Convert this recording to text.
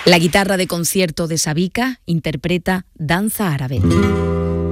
La guitarra de concierto de Sabica interpreta Danza Árabe.